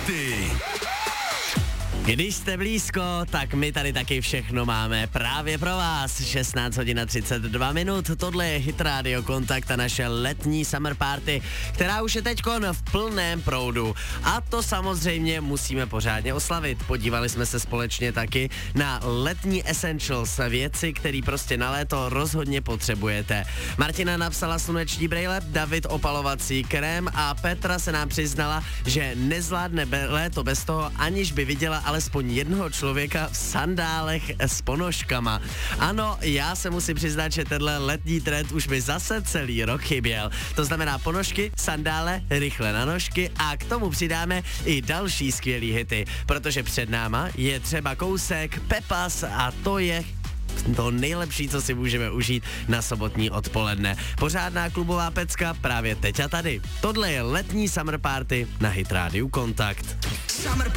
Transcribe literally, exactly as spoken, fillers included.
hity. Když jste blízko, tak my tady taky všechno máme právě pro vás. šestnáct hodin a třicet dva minut, tohle je Hit Radio Kontakt a naše letní summer party, která už je teďkon v plném proudu. A to samozřejmě musíme pořádně oslavit. Podívali jsme se společně taky na letní essentials, věci, které prostě na léto rozhodně potřebujete. Martina napsala sluneční brejle, David opalovací krém a Petra se nám přiznala, že nezvládne be- léto bez toho, aniž by viděla alespoň jednoho člověka v sandálech s ponožkama. Ano, já se musím přiznat, že tenhle letní trend už mi zase celý rok chyběl. To znamená ponožky, sandále, rychle na nožky a k tomu přidáme i další skvělý hity, protože před náma je třeba kousek Pepas a to je to nejlepší, co si můžeme užít na sobotní odpoledne. Pořádná klubová pecka právě teď a tady. Tohle je letní summer party na Hit Radio Kontakt. Summer